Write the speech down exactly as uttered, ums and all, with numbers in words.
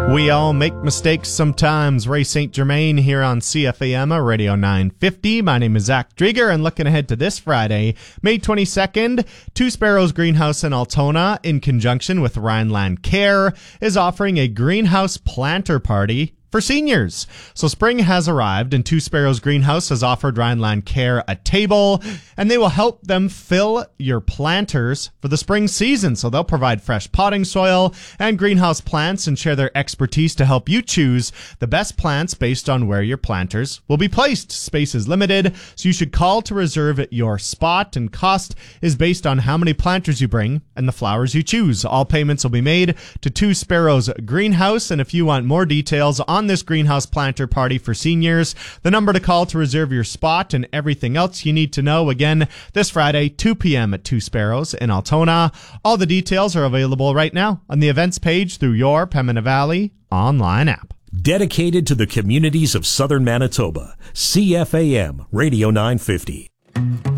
We all make mistakes sometimes. Ray Saint Germain here on C F A M Radio nine fifty. My name is Zach Drieger, and looking ahead to this Friday, May twenty-second, Two Sparrows Greenhouse in Altona, in conjunction with Rhineland Care, is offering a greenhouse planter party for seniors. So spring has arrived, and Two Sparrows Greenhouse has offered Rhineland Care a table, and they will help them fill your planters for the spring season. So they'll provide fresh potting soil and greenhouse plants and share their expertise to help you choose the best plants based on where your planters will be placed. Space is limited, so you should call to reserve your spot, and cost is based on how many planters you bring and the flowers you choose. All payments will be made to Two Sparrows Greenhouse, and if you want more details on On this greenhouse planter party for seniors, the number to call to reserve your spot and everything else you need to know, again, this Friday, two p.m. at Two Sparrows in Altona. All the details are available right now on the events page through your Pembina Valley online app. Dedicated to the communities of southern Manitoba, C F A M Radio nine fifty.